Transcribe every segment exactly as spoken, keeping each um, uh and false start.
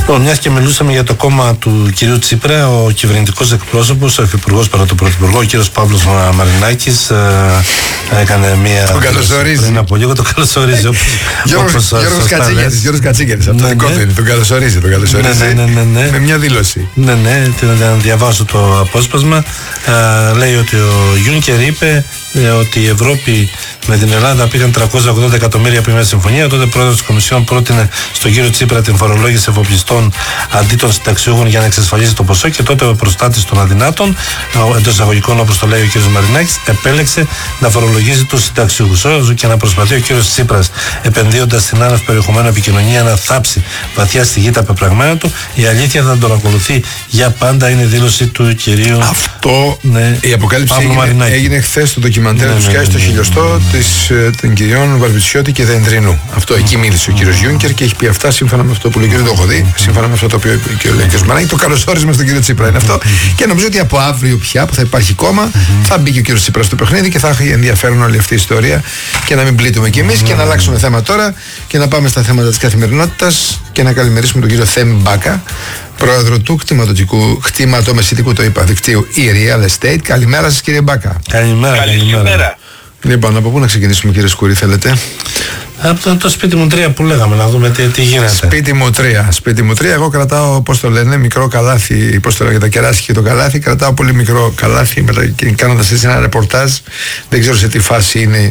Λοιπόν, μιας και μιλούσαμε για το κόμμα του κυρίου Τσίπρα, ο κυβερνητικός εκπρόσωπος, ο υφυπουργός παρά τον πρωθυπουργό, ο κύριος Παύλος Μαρινάκης, ε, έκανε μια. Τον καλωσορίζει. Πριν από λίγο, τον καλωσορίζει. Γιώργος Κατσίγερης, Γιώργος Κατσίγερης, από το δικό του είναι. Τον καλωσορίζει, τον καλωσορίζει. Ναι, ναι, ναι, ναι. Με μια δήλωση. Ναι, ναι, να διαβάσω το απόσπασμα. Ε, λέει ότι ο Γιούνκερ είπε ε, ότι η Ευρώπη με την Ελλάδα πήγαν τριακόσια ογδόντα εκατομμύρια από μια συμφωνία. Τότε ο πρόεδρος της Κομισιόν πρότεινε στον κύριο Τσίπρα την φορολόγηση εφοπλιστών αντί των συνταξιούχων για να εξασφαλίσει το ποσό. Και τότε ο προστάτης των αδυνάτων, εντός εισαγωγικών όπως το λέει ο κύριος Μαρινάκης, επέλεξε να φορολογήσει τους συνταξιούχους. Όσο και να προσπαθεί ο κύριος Τσίπρας, επενδύοντας στην άνευ περιεχομένου επικοινωνία, να θάψει βαθιά στη γη τα πεπραγμένα του, η αλήθεια θα τον ακολουθεί για πάντα, είναι η δήλωση του κυρίου. Αυτό, ναι, η αποκάλυψη έγινε, έγινε χθες στο ντοκιμαντέρ ναι, του Sky ναι, ναι, στο χιλιοστό ναι. της, των κυριών Βαρβιτσιώτη και Δεντρινού. Αυτό, εκεί μίλησε ο κύριος Γιούνκερ και έχει πει αυτά σύμφωνα με αυτό που λέει ο κύριος, το έχω δει, σύμφωνα με αυτό το οποίο είπε ο κύριος Μαρινάκη. Το καλωσόρισμα στον κύριο Τσίπρα είναι αυτό. Και νομίζω ότι από αύριο πια που θα υπάρχει κόμμα, θα μπει και ο κύριος Τσίπρας στο παιχνίδι και θα έχει ενδιαφέρον όλη αυτή η ιστορία και να μην πλήττουμε κι εμείς και να αλλάξουμε θέμα τώρα και να πάμε στα θέματα της καθημερινότητας και να καλημερίσουμε τον κύριο Θέμη Μπάκα, πρόεδρο του κτηματομεσητικού, το είπα, δικτύου e-Real Estate. Καλημέρα σας κύριε Μπάκα. Καλημέρα. Καλημέρα. Λοιπόν, από πού να ξεκινήσουμε κύριε Σκούρη θέλετε? Από το, το σπίτι μου τρία που λέγαμε, να δούμε τι, τι γίνεται. Σπίτι μου τρία. Σπίτι μου τρία. Εγώ κρατάω, πώς το λένε, μικρό καλάθι. Πώς το λένε, τα κεράσια και το καλάθι. Κρατάω πολύ μικρό καλάθι κάνοντας έτσι ένα ρεπορτάζ. Δεν ξέρω σε τι φάση είναι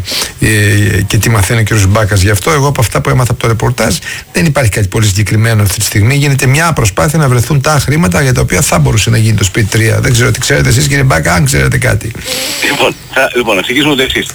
ε, και τι μαθαίνει ο κ. Μπάκας γι' αυτό. Εγώ από αυτά που έμαθα από το ρεπορτάζ δεν υπάρχει κάτι πολύ συγκεκριμένο αυτή τη στιγμή. Γίνεται μια προσπάθεια να βρεθούν τα χρήματα για τα οποία θα μπορούσε να γίνει το σπίτι τρία. Δεν ξέρω τι ξέρετε εσείς κύριε Μπάκα, αν ξέρετε κάτι. Λοιπόν, θα, λοιπόν να ξεκινήσουμε το εξής.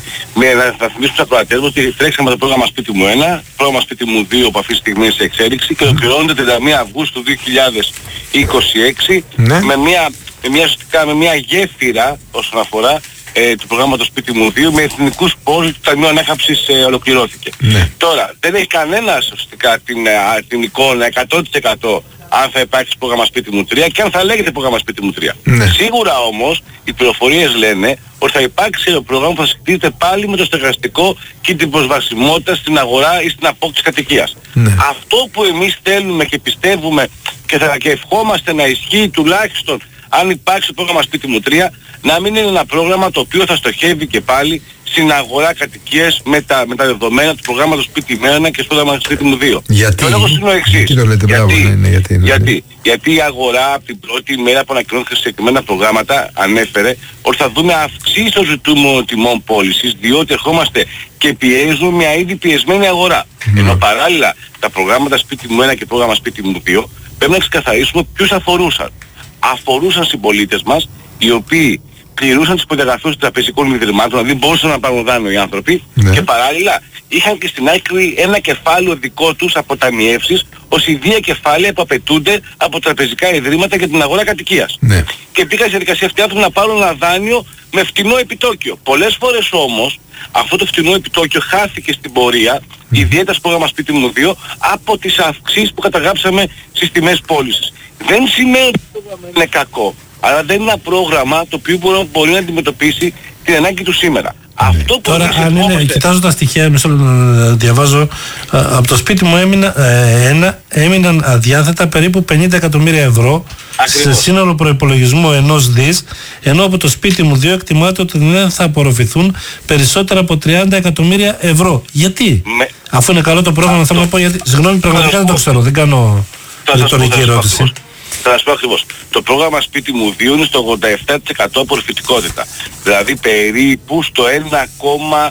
Να θυμίσουμε στους ακροατές ότι τρέξαμε το πρόγραμμα σπίτι μου ένα, πρόγραμμα σπίτι μου δύο που αυτή τη στιγμή είναι σε εξέλιξη και ολοκληρώνεται τριάντα μία Αυγούστου δύο χιλιάδες είκοσι έξι ναι. με, μια, με, μια, με μια γέφυρα όσον αφορά ε, του προγράμματος σπίτι μου δύο με εθνικούς πόρους του Ταμείου Ανάκαμψης ε, ολοκληρώθηκε. Ναι. Τώρα δεν έχει κανένας ουσιαστικά την, α, την εικόνα εκατό τοις εκατό αν θα υπάρξει πρόγραμμα σπίτι μου τρία και αν θα λέγεται πρόγραμμα σπίτι μου τρία. Ναι. Σίγουρα όμως οι πληροφορίες λένε ότι θα υπάρξει ένα πρόγραμμα που θα συγκρίνεται πάλι με το στεγαστικό και την προσβασιμότητα στην αγορά ή στην απόκτηση κατοικίας. Ναι. Αυτό που εμείς θέλουμε και πιστεύουμε και, θα, και ευχόμαστε να ισχύει τουλάχιστον αν υπάρξει πρόγραμμα σπίτι μου τρία, να μην είναι ένα πρόγραμμα το οποίο θα στοχεύει και πάλι στην αγορά κατοικίας με τα, με τα δεδομένα του προγράμματος σπίτι μου ένα και στο πρόγραμμα σπίτι μου δύο. Γιατί, το λόγος είναι ο εξής. Γιατί, λέτε, γιατί, μπράβο, ναι, ναι, γιατί, ναι, γιατί, ναι. γιατί η αγορά από την πρώτη μέρα που ανακοινώθηκαν συγκεκριμένα προγράμματα ανέφερε ότι θα δούμε αυξήσεις των ζητούμενων τιμών πώλησης, διότι ερχόμαστε και πιέζουμε μια ήδη πιεσμένη αγορά. Mm. Ενώ παράλληλα τα προγράμματα σπίτι μου ένα και πρόγραμμα σπίτι μου δύο πρέπει να ξεκαθαρίσουμε ποιους αφορούσαν. Αφορούσαν συμπολίτες μας οι οποίοι πληρούσαν τις προδιαγραφές των τραπεζικών ιδρυμάτων, δηλαδή μπορούσαν να πάρουν δάνειο οι άνθρωποι ναι. και παράλληλα είχαν και στην άκρη ένα κεφάλαιο δικό τους αποταμιεύσεις ως ιδία κεφάλαια που απαιτούνται από τραπεζικά ιδρύματα για την αγορά κατοικίας. Ναι. Και πήγαν στη διαδικασία αυτή άνθρωποι να πάρουν ένα δάνειο με φτηνό επιτόκιο. Πολλές φορές όμως αυτό το φτηνό επιτόκιο χάθηκε στην πορεία, mm. ιδιαίτερα στο πρόγραμμα σπίτι μου δύο, από τις αυξήσεις που καταγράψαμε στις τιμές πώλησης. Δεν σημαίνει ότι το πρόγραμμα είναι κακό, αλλά δεν είναι ένα πρόγραμμα το οποίο μπορεί, μπορεί να αντιμετωπίσει την ανάγκη του σήμερα. Ναι. Αυτό που τώρα αν είναι, κοιτάζω τα στοιχεία, μισό να διαβάζω, από το σπίτι μου έμεινα, ε, ένα, έμειναν αδιάθετα περίπου πενήντα εκατομμύρια ευρώ ακριβώς. Σε σύνολο προϋπολογισμού ενός δις, ενώ από το σπίτι μου δύο εκτιμάται ότι δεν θα απορροφηθούν περισσότερα από τριάντα εκατομμύρια ευρώ. Γιατί? Με... Αφού είναι καλό το πρόγραμμα, αυτό... θα μου πω γιατί. Συγγνώμη, πραγματικά δεν το ξέρω, δεν κάνω ρητορική ερώτηση. Θα σας πω ακριβώς. Το πρόγραμμα σπίτι μου δύο είναι στο ογδόντα επτά τοις εκατό απορροφητικότητα. Δηλαδή περίπου στο ένα κόμμα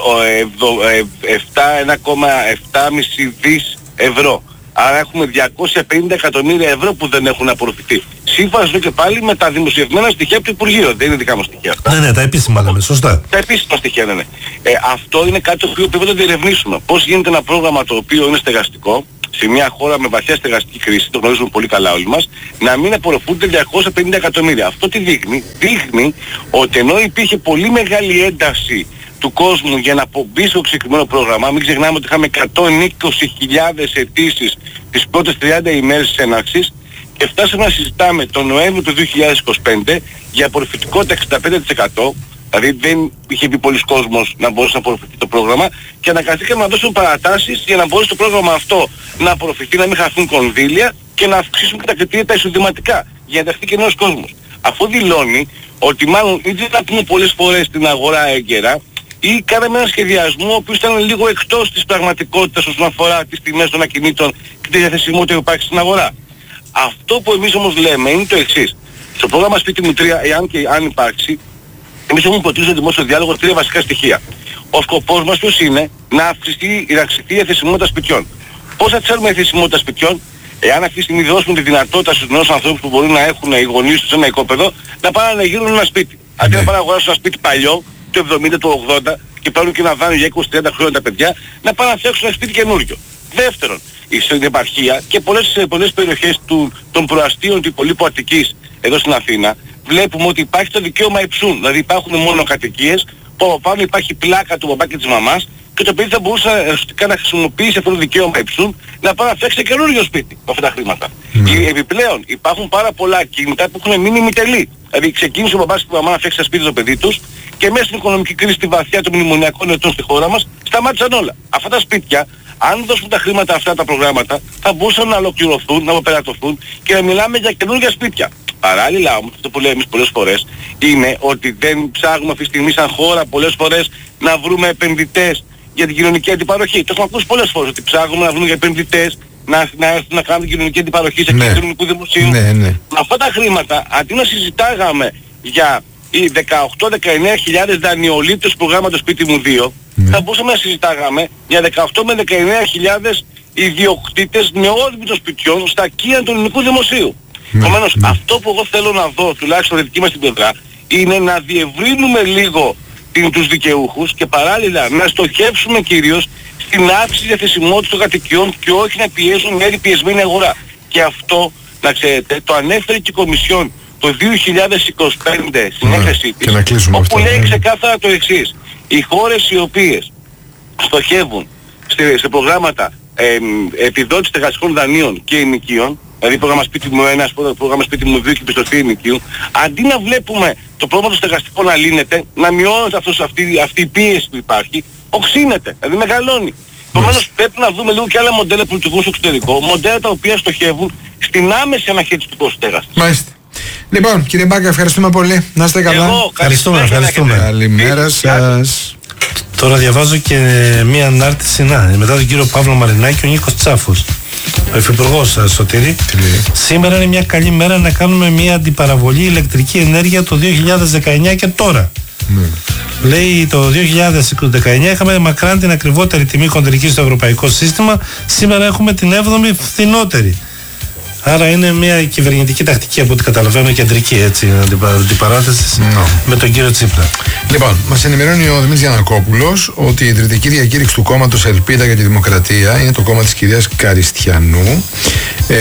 επτά δις ευρώ. Άρα έχουμε διακόσια πενήντα εκατομμύρια ευρώ που δεν έχουν απορροφηθεί. Σύμφωνα και πάλι με τα δημοσιευμένα στοιχεία από το Υπουργείο. Δεν είναι δικά μου στοιχεία αυτά. Ναι, ναι, τα επίσημα λέμε, σωστά. Τα επίσημα στοιχεία, ναι, ναι. Ε, αυτό είναι κάτι το οποίο πρέπει να διερευνήσουμε. Πώς γίνεται ένα πρόγραμμα το οποίο είναι στεγαστικό, σε μια χώρα με βαθιά στεγαστική κρίση, το γνωρίζουμε πολύ καλά όλοι μας, να μην απορροφούνται διακόσια πενήντα εκατομμύρια. Αυτό τι δείχνει? Δείχνει ότι ενώ υπήρχε πολύ μεγάλη ένταση του κόσμου για να μπει στο συγκεκριμένο πρόγραμμα, μην ξεχνάμε ότι είχαμε εκατόν είκοσι χιλιάδες αιτήσεις τις πρώτες τριάντα ημέρες της έναρξης και φτάσαμε να συζητάμε τον Νοέμβριο του δύο χιλιάδες είκοσι πέντε για απορροφητικότητα εξήντα πέντε τοις εκατό, δηλαδή δεν είχε μπει πολλής κόσμος να μπορέσει να απορροφηθεί το πρόγραμμα και αναγκαστήκαμε να δώσουμε παρατάσεις για να μπορέσει το πρόγραμμα αυτό να απορροφηθεί, να μην χαθούν κονδύλια και να αυξήσουν και τα κριτήρια τα εισοδηματικά για να ενταχθεί και νέος κόσμος. Αυτό δηλώνει ότι μάλλον ή δεν τα πούμε πολλές φορές στην αγορά έγκαιρα ή κάναμε ένα σχεδιασμό ο οποίος ήταν λίγο εκτός της πραγματικότητας όσον αφορά τις τιμές των ακινήτων και τη διαθεσιμότητα που υπάρχει στην αγορά. Αυτό που εμείς όμως λέμε είναι το εξής. Στο πρόγραμμα Σπίτι μου τρία, εάν και αν υπάρξει, εμείς έχουμε υποτίθεται στο δημόσιο διάλογο τρία βασικά στοιχεία. Ο σκοπός μας ποιος είναι? Να αυξηθεί, να αυξηθεί η διαθεσιμότητα σπιτιών. Πώς θα ξέρουμε η διαθεσιμότητα σπιτιών? Εάν αυτή τη στιγμή δώσουμε τη δυνατότητα στους νέους ανθρώπους που μπορούν να έχουν οι γονείς τους ένα οικόπεδο να πάνε να γύρουν ένα σπίτι. Αντί να πάνε να αγοράσουν ένα σπίτι παλιό, το εβδομήντα, το ογδόντα και παίρνουν και να δάνειο για είκοσι τριάντα χρόνια τα παιδιά, να πάνε να φτιάξουν ένα σπίτι καινούριο. Δεύτερον, στην επαρχία και πολλές, σε πολλές περιοχές του, των προαστίων του υπολείπου Αττικής εδώ στην Αθήνα, βλέπουμε ότι υπάρχει το δικαίωμα υψούν. Δηλαδή υπάρχουν μόνο κατοικίες που από πάνω υπάρχει πλάκα του μπαμπά και της μαμάς και το παιδί θα μπορούσε να, να χρησιμοποιήσει αυτό το δικαίωμα υψούν να πάει να φτιάξει ένα καινούριο σπίτι με αυτά τα χρήματα. Mm. Επιπλέον υπάρχουν πάρα πολλά κίνητα που έχουν μείνει μητελή. Δηλαδή ξεκίνησε ο μπαμπάς και η μαμά να φτιάξει ένα σπίτι στο παιδί τους και μέσα στην οικονομική κρίση τη βαθιά των μνημονιακών ετών στη χώρα μας σταμάτησαν όλα. Αυτά τα σπίτια, αν δώσουν τα χρήματα αυτά τα προγράμματα, θα μπορούσαν να ολοκληρωθούν, να αποπερατωθούν και να μιλάμε για καινούργια σπίτια. Παράλληλα όμως, αυτό που λέμε εμείς πολλές φορές, είναι ότι δεν ψάχνουμε αυτή τη στιγμή σαν χώρα πολλές φορές να βρούμε επενδυτές για την κοινωνική αντιπαροχή. Το έχουμε ακούσει πολλές φορές, ότι ψάχνουμε να βρούμε για επενδυτές, να, να έρθουν να κάνουν την κοινωνική αντιπαροχή σε ναι. κοινωνικού δημοσίου. Ναι, ναι. Με αυτά τα χρήματα, αντί να συζητάγαμε για οι δεκαοκτώ με δεκαεννέα χιλιάδες δανειολήπτες προγράμματος Σπίτι μου δύο, ναι. θα μπορούσαμε να συζητάγαμε για δεκαοκτώ με δεκαεννέα χιλιάδες ιδιοκτήτες νεόρμητων σπιτιών στα οικία του ελληνικού δημοσίου. Ναι, Επομένως, ναι. αυτό που εγώ θέλω να δω, τουλάχιστον τη δική μας την πλευρά, είναι να διευρύνουμε λίγο την, τους δικαιούχους και παράλληλα να στοχεύσουμε κυρίως στην αύξηση διαθεσιμότητας των κατοικιών και όχι να πιέζουν μια πιεσμένη αγορά. Και αυτό, να ξέρετε, το ανέφερε και η Κομισιόν το δύο χιλιάδες είκοσι πέντε στην έκθεσή της, όπου αυτό, λέει ναι. ξεκάθαρα το εξής. Οι χώρες οι οποίες στοχεύουν σε, σε προγράμματα ε, επιδότησης στεγαστικών δανείων και ενοικίων, δηλαδή πρόγραμμα Σπίτι μου ένα, πρόγραμμα Σπίτι μου δύο και πιστωτή ενοικίου, αντί να βλέπουμε το πρόβλημα του στεγαστικού να λύνεται, να μειώνεται αυτός, αυτή, αυτή η πίεση που υπάρχει, οξύνεται, δηλαδή μεγαλώνει. Επομένως πρέπει να δούμε λίγο και άλλα μοντέλα που λειτουργούν στο εξωτερικό, μοντέλα τα οποία στοχεύουν στην άμεση αναχέτηση του κόσμου στέγασης. Μάλιστα. Λοιπόν, κύριε Μπάκα, ευχαριστούμε πολύ. Να είστε καλά. Εγώ, ευχαριστούμε, ευχαριστούμε. Καλημέρα σας. Τώρα διαβάζω και μία ανάρτηση, να, μετά τον κύριο Παύλο Μαρινάκη, ο Νίκος Τσάφος, ο υφυπουργός Σωτήρη. Σήμερα είναι μια καλή μέρα να κάνουμε μια αντιπαραβολή ηλεκτρική ενέργεια το δύο χιλιάδες δεκαεννιά και τώρα. Ναι. Λέει το δύο χιλιάδες δεκαεννιά είχαμε μακράν την ακριβότερη τιμή χοντρική στο ευρωπαϊκό σύστημα, σήμερα έχουμε την έβδομη φθηνότερη. Άρα είναι μια κυβερνητική τακτική από ό,τι καταλαβαίνω, κεντρική έτσι, αντιπαράθεση no. με τον κύριο Τσίπρα. Λοιπόν, μας ενημερώνει ο Δημήτρης Γιαννακόπουλος ότι η ιδρυτική διακήρυξη του κόμματος Ελπίδα για τη Δημοκρατία είναι το κόμμα της κυρίας Καριστιανού. Ε,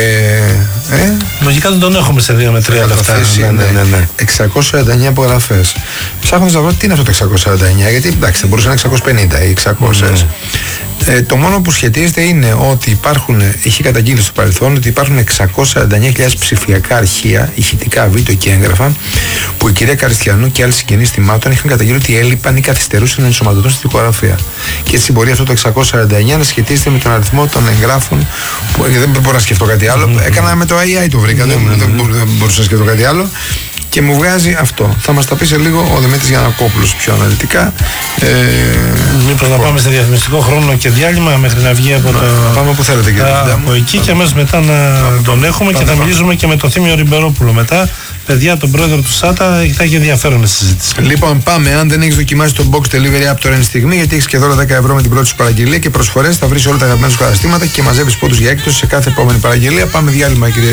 ε, Λογικά δεν τον έχουμε σε δύο με τρία λεπτά. Ναι, ναι, ναι, ναι. εξακόσιες σαράντα εννέα υπογραφές. Ψάχνοντας να βρω τι είναι αυτό το εξακόσιες σαράντα εννέα, γιατί εντάξει, θα μπορούσε να είναι εξακόσιες πενήντα ή εξακόσιες. Ναι. Ε, το μόνο που σχετίζεται είναι ότι υπάρχουν, είχε καταγγείλει στο παρελθόν ότι υπάρχουν εξακόσιες σαράντα εννέα χιλιάδες ψηφιακά αρχεία, ηχητικά, βίντεο και έγγραφα που η κυρία Καριστιανού και άλλοι συγγενείς θυμάτων είχαν καταγγείλει ότι έλειπαν ή καθυστερούσαν να ενσωματωθούν στη δικογραφία. Και έτσι μπορεί αυτό το εξακόσιες σαράντα εννέα να σχετίζεται με τον αριθμό των εγγράφων που δεν μπορώ να σκεφτώ κάτι άλλο. Mm-hmm. Έκανα με το έι άι το βρήκα, mm-hmm. δεν, δεν, δεν μπορούσα να σκεφτώ κάτι άλλο. Και μου βγάζει αυτό. Θα μας τα πει σε λίγο ο Δημήτρης Γιαννακόπουλος πιο αναλυτικά. Ε, Μήπως να πάμε σε διαφημιστικό χρόνο και διάλειμμα μέχρι να βγει από, το, πάμε που θέλετε, κύριε α, από εκεί και αμέσως μετά να πάμε, τον έχουμε πάμε, και θα πάμε. μιλήσουμε και με τον Θήμιο Ριμπερόπουλο μετά. Παιδιά, τον πρόεδρο του ΣΑΤΑ, θα έχει ενδιαφέρον η συζήτηση. Λοιπόν, πάμε. Αν δεν έχεις δοκιμάσει το Box Delivery App τώρα είναι στιγμή, γιατί έχεις και δώρο δέκα ευρώ με την πρώτη σου παραγγελία και προσφορές, θα βρεις όλα τα αγαπημένα σου καταστήματα και μαζεύεις πόντους για έκπτωση σε κάθε επόμενη παραγγελία. Πάμε διάλειμμα, κύριε.